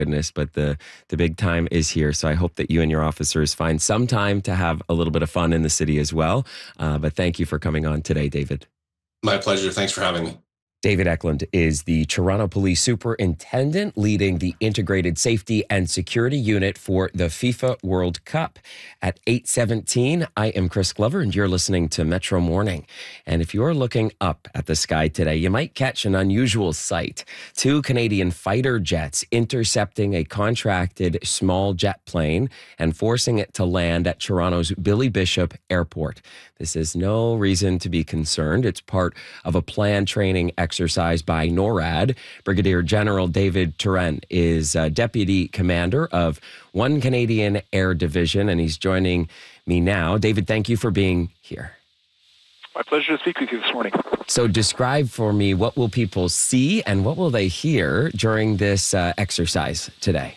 goodness, but the big time is here. So I hope that you and your officers find some time to have a little bit of fun in the city as well. But thank you for coming on today, David. My pleasure. Thanks for having me. David Eklund is the Toronto Police Superintendent leading the Integrated Safety and Security Unit for the FIFA World Cup. At 8:17, I am Chris Glover, and you're listening to Metro Morning. And if you're looking up at the sky today, you might catch an unusual sight. 2 Canadian fighter jets intercepting a contracted small jet plane and forcing it to land at Toronto's Billy Bishop Airport. This is no reason to be concerned. It's part of a planned training exercise by NORAD. Brigadier General David Turenne is Deputy Commander of 1 Canadian Air Division, and he's joining me now. David, thank you for being here. My pleasure to speak with you this morning. So describe for me, what will people see and what will they hear during this exercise today?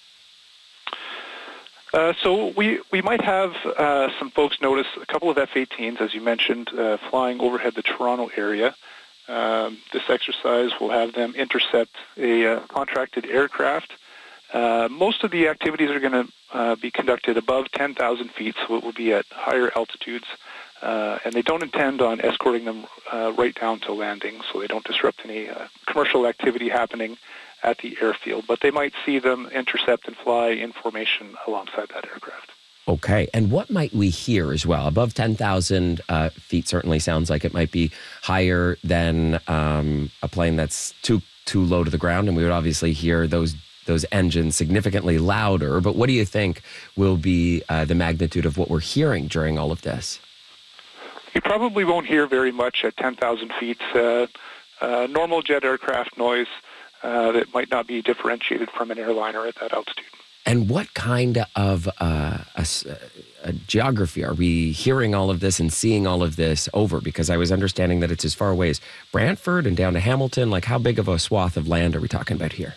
So we might have some folks notice a couple of F-18s, as you mentioned, flying overhead the Toronto area. This exercise will have them intercept a contracted aircraft. Most of the activities are going to be conducted above 10,000 feet, so it will be at higher altitudes. And they don't intend on escorting them right down to landing, so they don't disrupt any commercial activity happening at the airfield. But they might see them intercept and fly in formation alongside that aircraft. Okay. And what might we hear as well? Above 10,000 feet certainly sounds like it might be higher than a plane that's too low to the ground, and we would obviously hear those engines significantly louder. But what do you think will be the magnitude of what we're hearing during all of this? You probably won't hear very much at 10,000 feet. Normal jet aircraft noise that might not be differentiated from an airliner at that altitude. And what kind of a geography are we hearing all of this and seeing all of this over? Because I was understanding that it's as far away as Brantford and down to Hamilton. Like, how big of a swath of land are we talking about here?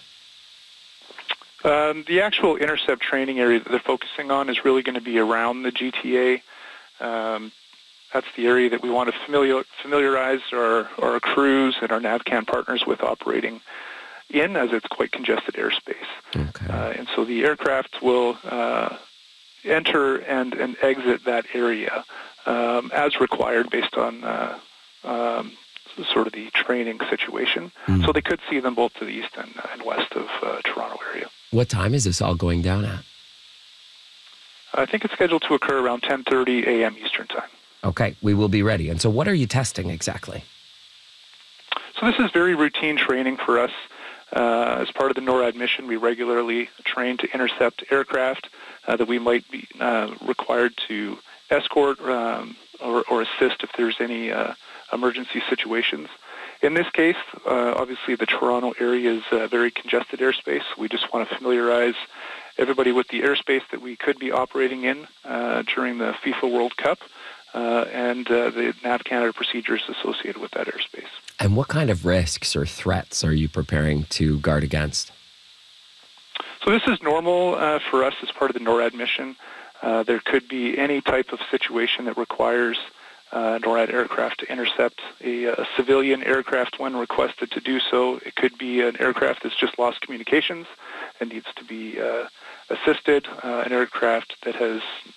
The actual intercept training area that they're focusing on is really going to be around the GTA. That's the area that we want to familiarize our crews and our NAVCAN partners with operating in, as it's quite congested airspace. Okay. And so the aircraft will enter and exit that area as required based on sort of the training situation. So they could see them both to the east and west of Toronto area. What time is this all going down at? I think it's scheduled to occur around 10:30 a.m. Eastern Time. Okay, we will be ready. And so what are you testing exactly? So this is very routine training for us. As part of the NORAD mission, we regularly train to intercept aircraft that we might be required to escort or assist if there's any emergency situations. In this case, obviously the Toronto area is very congested airspace. We just want to familiarize everybody with the airspace that we could be operating in during the FIFA World Cup and the NAV Canada procedures associated with that airspace. And what kind of risks or threats are you preparing to guard against? So this is normal for us as part of the NORAD mission. There could be any type of situation that requires NORAD aircraft to intercept a civilian aircraft when requested to do so. It could be an aircraft that's just lost communications and needs to be assisted, an aircraft that has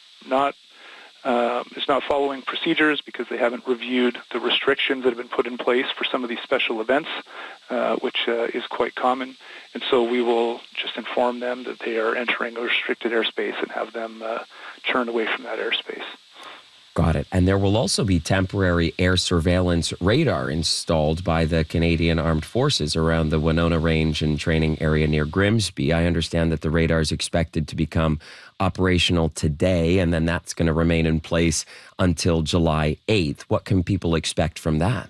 is not following procedures because they haven't reviewed the restrictions that have been put in place for some of these special events, which is quite common. And so we will just inform them that they are entering a restricted airspace and have them turn away from that airspace. Got it. And there will also be temporary air surveillance radar installed by the Canadian Armed Forces around the Winona Range and training area near Grimsby. I understand that the radar is expected to become operational today, and then that's going to remain in place until July 8th. What can people expect from that?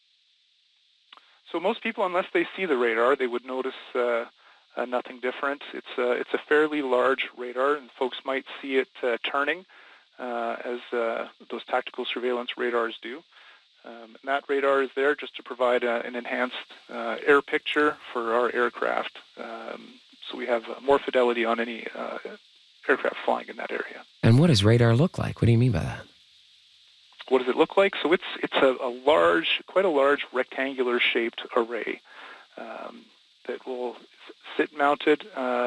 So most people, unless they see the radar, they would notice nothing different. It's a fairly large radar, and folks might see it turning. As those tactical surveillance radars do. And that radar is there just to provide an enhanced air picture for our aircraft. So we have more fidelity on any aircraft flying in that area. And what does radar look like? What do you mean by that? What does it look like? So it's quite a large rectangular shaped array that will sit mounted